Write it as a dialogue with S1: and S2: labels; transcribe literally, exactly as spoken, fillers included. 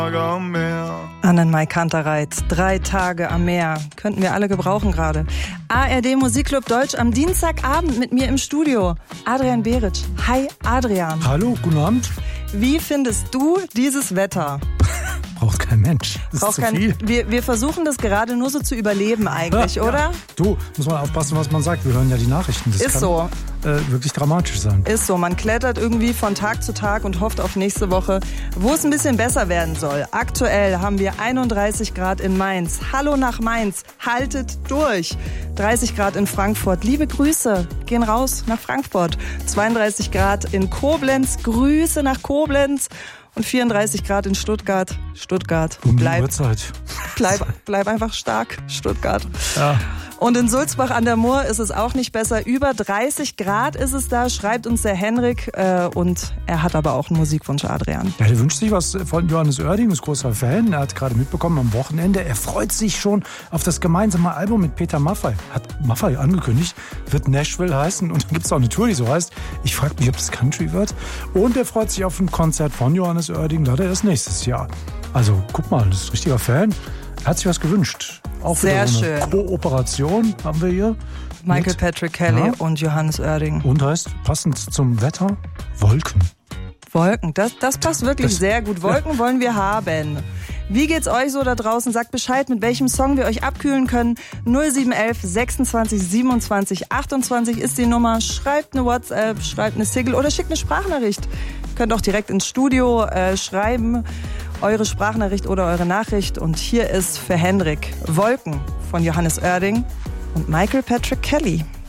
S1: am Meer.
S2: Annenmai Kantereit, drei Tage am Meer. Könnten wir alle gebrauchen gerade. A R D Musikclub Deutsch am Dienstagabend mit mir im Studio. Adrian Beritsch. Hi Adrian.
S3: Hallo, guten Abend.
S2: Wie findest du dieses Wetter?
S3: Braucht kein Mensch. Das
S2: Braucht
S3: ist zu
S2: kein,
S3: viel.
S2: wir, wir versuchen das gerade nur so zu überleben eigentlich,
S3: Ja,
S2: oder?
S3: Ja. Du, muss man aufpassen, was man sagt. Wir hören ja die Nachrichten. Das
S2: Ist
S3: kann,
S2: so.
S3: Äh, wirklich dramatisch sein.
S2: Ist so, man klettert irgendwie von Tag zu Tag und hofft auf nächste Woche, wo es ein bisschen besser werden soll. Aktuell haben wir einunddreißig Grad in Mainz. Hallo nach Mainz, haltet durch. dreißig Grad in Frankfurt, liebe Grüße, gehen raus nach Frankfurt. zweiunddreißig Grad in Koblenz, Grüße nach Koblenz. Und vierunddreißig Grad in Stuttgart. Stuttgart,
S3: Um die
S2: bleib,
S3: Uhrzeit.
S2: bleib, bleib einfach stark, Stuttgart.
S3: Ja.
S2: Und in Sulzbach an der Mur ist es auch nicht besser. Über dreißig Grad ist es da, schreibt uns der Henrik. Äh, und er hat aber auch einen Musikwunsch, Adrian.
S3: Ja, der wünscht sich was von Johannes Oerding, ist großer Fan. Er hat gerade mitbekommen am Wochenende, er freut sich schon auf das gemeinsame Album mit Peter Maffay. Hat Maffay angekündigt, wird Nashville heißen. Und dann gibt es auch eine Tour, die so heißt. Ich frage mich, ob das Country wird. Und er freut sich auf ein Konzert von Johannes Oerding, da hat er erst nächstes Jahr. Also guck mal, das ist ein richtiger Fan. Er hat sich was gewünscht. Auch
S2: Sehr
S3: so
S2: schön.
S3: Eine Kooperation haben wir hier.
S2: Michael
S3: mit,
S2: Patrick Kelly
S3: ja.
S2: und Johannes Oerding.
S3: Und heißt, passend zum Wetter, Wolken.
S2: Wolken, das, das passt wirklich
S3: Das-
S2: sehr gut. Wolken
S3: ja.
S2: wollen wir haben. Wie geht's euch so da draußen? Sagt Bescheid, mit welchem Song wir euch abkühlen können. null sieben eins eins sechsundzwanzig siebenundzwanzig achtundzwanzig ist die Nummer. Schreibt eine WhatsApp, schreibt eine Single oder schickt eine Sprachnachricht. Könnt auch direkt ins Studio äh, schreiben. Eure Sprachnachricht oder eure Nachricht. Und hier ist für Henrik Wolken von Johannes Oerding und Michael Patrick Kelly.